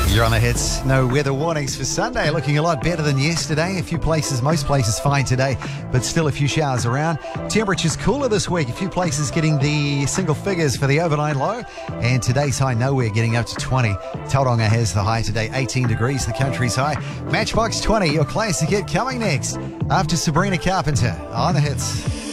You're on the hits. No weather warnings for Sunday. Looking a lot better than yesterday. A few places, most places fine today, but still a few showers around. Temperatures cooler this week. A few places getting the single figures for the overnight low. And today's high nowhere getting up to 20. Tauranga has the high today, 18 degrees, the country's high. Matchbox 20, your classic hit coming next after Sabrina Carpenter on the hits.